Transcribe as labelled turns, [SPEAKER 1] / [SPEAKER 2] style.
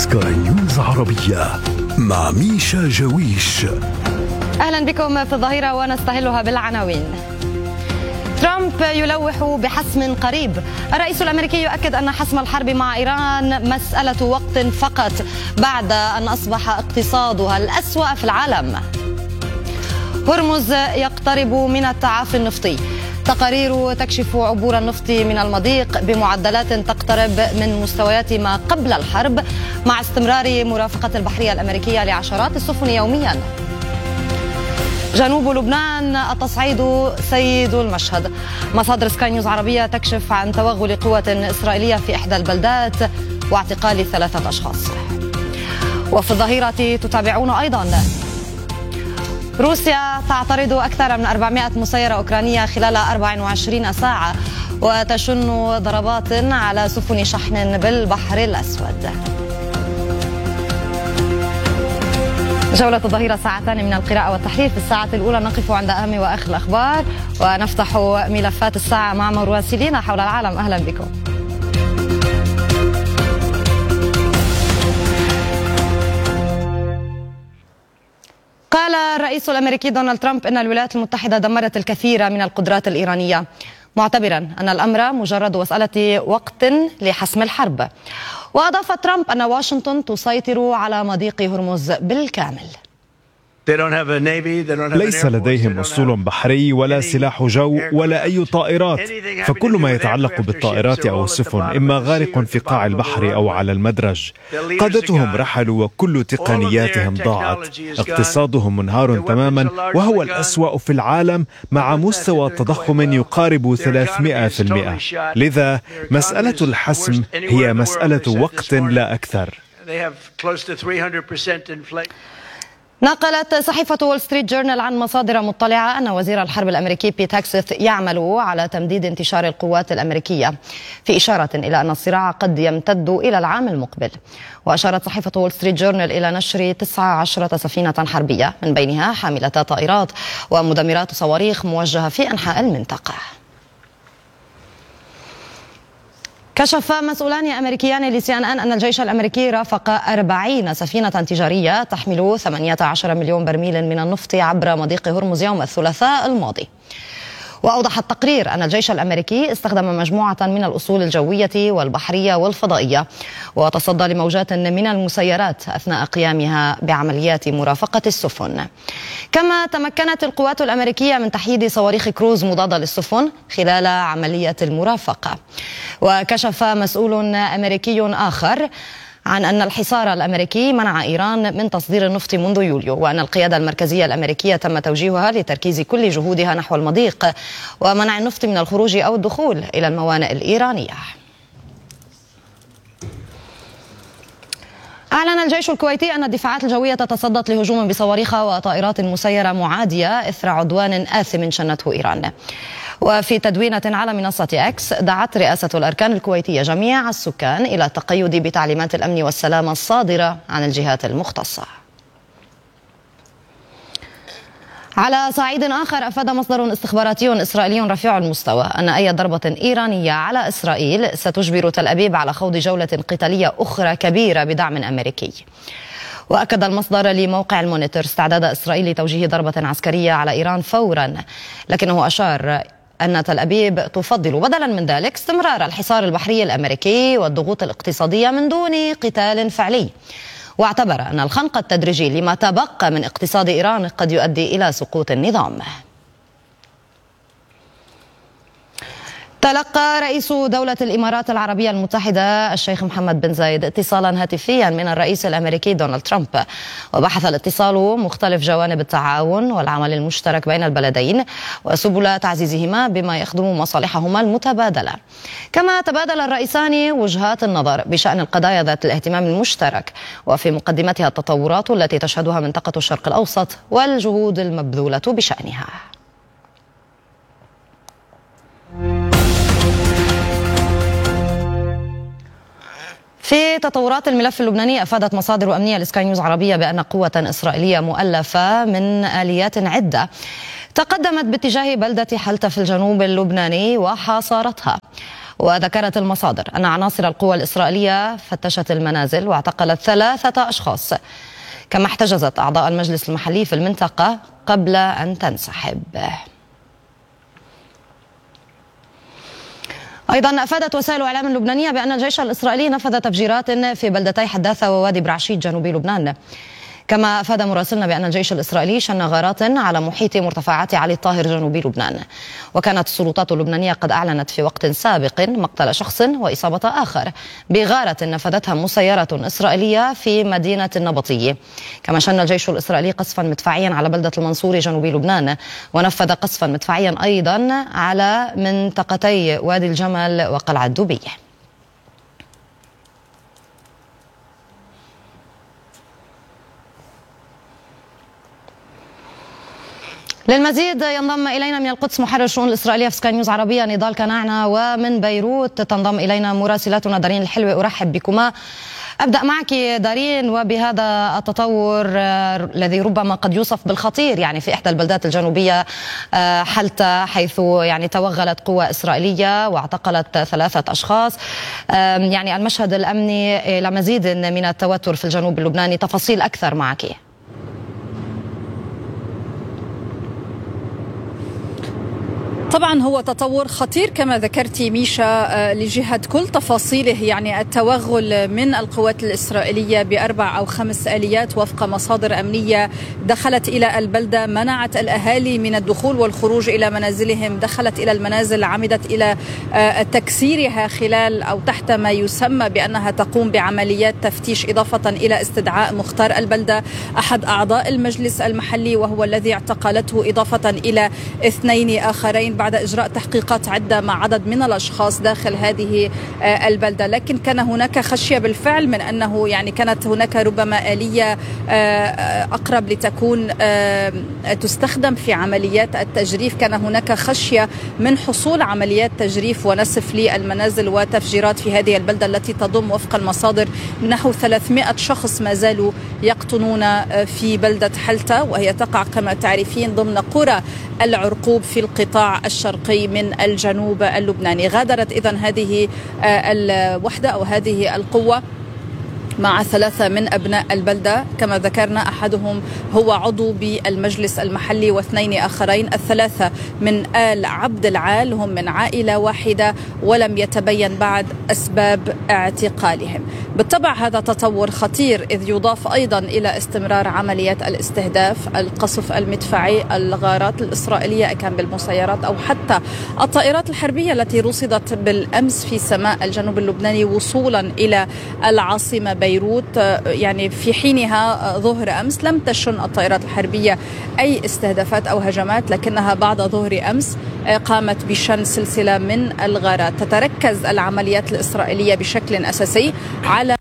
[SPEAKER 1] سكاي نيوز عربية مع ميشا جويش.
[SPEAKER 2] أهلا بكم في الظهيرة ونستهلها بالعناوين. ترامب يلوح بحسم قريب. الرئيس الأمريكي يؤكد أن حسم الحرب مع إيران مسألة وقت فقط بعد أن أصبح اقتصادها الأسوأ في العالم. هرمز يقترب من التعافي النفطي. تقارير تكشف عبور النفط من المضيق بمعدلات تقترب من مستويات ما قبل الحرب، مع استمرار مرافقة البحرية الأمريكية لعشرات السفن يوميا. جنوب لبنان التصعيد سيد المشهد. مصادر سكاي نيوز عربية تكشف عن توغل قوة إسرائيلية في إحدى البلدات واعتقال 3 أشخاص. وفي الظهيرة تتابعون أيضا روسيا تعترض أكثر من 400 مسيرة أوكرانية خلال 24 ساعة وتشن ضربات على سفن شحن بالبحر الأسود. جولة الظهيرة ساعتان من القراءة والتحليل. في الساعة الأولى نقف عند أهم وآخر الأخبار ونفتح ملفات الساعة مع مراسلين حول العالم. أهلا بكم. قال الرئيس الأمريكي دونالد ترامب أن الولايات المتحدة دمرت الكثير من القدرات الإيرانية، معتبرا أن الأمر مجرد مسألة وقت لحسم الحرب. وأضاف ترامب أن واشنطن تسيطر على مضيق هرمز بالكامل.
[SPEAKER 3] ليس لديهم أسطول بحري ولا سلاح جو ولا أي طائرات، فكل ما يتعلق بالطائرات أو السفن إما غارق في قاع البحر أو على المدرج. قادتهم رحلوا وكل تقنياتهم ضاعت. اقتصادهم منهار تماما وهو الأسوأ في العالم، مع مستوى تضخم يقارب 300%. لذا مسألة الحسم هي مسألة وقت لا أكثر.
[SPEAKER 2] نقلت صحيفة وول ستريت جورنال عن مصادر مطلعة أن وزير الحرب الأمريكي بيت هيكسيت يعمل على تمديد انتشار القوات الأمريكية، في إشارة إلى أن الصراع قد يمتد إلى العام المقبل. وأشارت صحيفة وول ستريت جورنال إلى نشر 19 سفينة حربية، من بينها حاملة طائرات ومدمرات صواريخ موجهة في أنحاء المنطقة. كشف مسؤولان أمريكيان لسي إن إن أن الجيش الأمريكي رافق 40 سفينة تجارية تحمل 18 مليون برميل من النفط عبر مضيق هرمز يوم الثلاثاء الماضي. وأوضح التقرير أن الجيش الأمريكي استخدم مجموعة من الأسطول الجوية والبحرية والفضائية، وتصدى لموجات من المسيرات أثناء قيامها بعمليات مرافقة السفن. كما تمكنت القوات الأمريكية من تحييد صواريخ كروز مضادة للسفن خلال عملية المرافقة. وكشف مسؤول أمريكي آخر عن أن الحصار الأمريكي منع إيران من تصدير النفط منذ يوليو، وأن القيادة المركزية الأمريكية تم توجيهها لتركيز كل جهودها نحو المضيق ومنع النفط من الخروج أو الدخول إلى الموانئ الإيرانية. أعلن الجيش الكويتي أن الدفاعات الجوية تصدت لهجوم بصواريخ وطائرات مسيرة معادية إثر عدوان آثم شنته إيران. وفي تدوينة على منصة إكس، دعت رئاسة الأركان الكويتية جميع السكان إلى التقيد بتعليمات الأمن والسلامة الصادرة عن الجهات المختصة. على صعيد آخر، أفاد مصدر استخباراتي إسرائيلي رفيع المستوى أن أي ضربة إيرانية على إسرائيل ستجبر تل أبيب على خوض جولة قتالية أخرى كبيرة بدعم أمريكي. وأكد المصدر لموقع المونيتور استعداد إسرائيل لتوجيه ضربة عسكرية على إيران فورا، لكنه أشار أن تل أبيب تفضل بدلا من ذلك استمرار الحصار البحري الأمريكي والضغوط الاقتصادية من دون قتال فعلي. واعتبر أن الخنق التدريجي لما تبقى من اقتصاد إيران قد يؤدي إلى سقوط النظام. تلقى رئيس دولة الإمارات العربية المتحدة الشيخ محمد بن زايد اتصالا هاتفيا من الرئيس الأمريكي دونالد ترامب، وبحث الاتصال مختلف جوانب التعاون والعمل المشترك بين البلدين وسبل تعزيزهما بما يخدم مصالحهما المتبادلة. كما تبادل الرئيسان وجهات النظر بشأن القضايا ذات الاهتمام المشترك، وفي مقدمتها التطورات التي تشهدها منطقة الشرق الأوسط والجهود المبذولة بشأنها. في تطورات الملف اللبناني، أفادت مصادر أمنية لسكاي نيوز عربية بأن قوة إسرائيلية مؤلفة من آليات عدة تقدمت باتجاه بلدة حلتة في الجنوب اللبناني وحاصرتها. وذكرت المصادر أن عناصر القوى الإسرائيلية فتشت المنازل واعتقلت 3 أشخاص، كما احتجزت أعضاء المجلس المحلي في المنطقة قبل أن تنسحب. أيضا أفادت وسائل إعلام لبنانية بأن الجيش الإسرائيلي نفذ تفجيرات في بلدتي حداثة ووادي برعشيد جنوبي لبنان. كما أفاد مراسلنا بأن الجيش الإسرائيلي شن غارات على محيط مرتفعات علي الطاهر جنوبي لبنان. وكانت السلطات اللبنانية قد أعلنت في وقت سابق مقتل شخص وإصابة آخر بغارة نفذتها مسيرة إسرائيلية في مدينة النبطية. كما شن الجيش الإسرائيلي قصفا مدفعيا على بلدة المنصور جنوبي لبنان، ونفذ قصفا مدفعيا أيضا على منطقتي وادي الجمل وقلعة دبي. للمزيد ينضم إلينا من القدس محرر الشؤون الإسرائيلية في سكاي نيوز عربية نضال كناعنة، ومن بيروت تنضم إلينا مراسلتنا دارين الحلوة. أرحب بكما. أبدأ معك دارين، وبهذا التطور الذي ربما قد يوصف بالخطير يعني في إحدى البلدات الجنوبية حلتا، حيث يعني توغلت قوى إسرائيلية واعتقلت 3 أشخاص. يعني المشهد الأمني إلى مزيد من التوتر في الجنوب اللبناني، تفاصيل أكثر معك.
[SPEAKER 4] طبعا هو تطور خطير كما ذكرتي ميشا لجهة كل تفاصيله، يعني التوغل من القوات الإسرائيلية ب4 أو 5 آليات وفق مصادر أمنية دخلت إلى البلدة، منعت الأهالي من الدخول والخروج إلى منازلهم، دخلت إلى المنازل، عمدت إلى تكسيرها خلال أو تحت ما يسمى بأنها تقوم بعمليات تفتيش، إضافة إلى استدعاء مختار البلدة أحد أعضاء المجلس المحلي وهو الذي اعتقلته، إضافة إلى 2 آخرين بعد إجراء تحقيقات عدة مع عدد من الأشخاص داخل هذه البلدة. لكن كان هناك خشية بالفعل من أنه يعني كانت هناك ربما آلية أقرب لتكون تستخدم في عمليات التجريف، كان هناك خشية من حصول عمليات تجريف ونسف للمنازل وتفجيرات في هذه البلدة التي تضم وفق المصادر نحو 300 شخص ما زالوا يقطنون في بلدة حلتا، وهي تقع كما تعرفين ضمن قرى العرقوب في القطاع الشرقي من الجنوب اللبناني. غادرت إذن هذه الوحدة أو هذه القوة مع 3 من أبناء البلدة، كما ذكرنا أحدهم هو عضو بالمجلس المحلي و2 آخرين. ال3 من آل عبد العال، هم من عائلة واحدة ولم يتبين بعد أسباب اعتقالهم. بالطبع هذا تطور خطير، إذ يضاف أيضا إلى استمرار عمليات الاستهداف، القصف المدفعي، الغارات الإسرائيلية كان بالمسيرات أو حتى الطائرات الحربية التي رصدت بالأمس في سماء الجنوب اللبناني وصولا إلى العاصمة بيروت. يعني في حينها ظهر أمس لم تشن الطائرات الحربية أي استهدافات أو هجمات، لكنها بعد ظهر أمس قامت بشن سلسلة من الغارات. تتركز العمليات الإسرائيلية بشكل أساسي على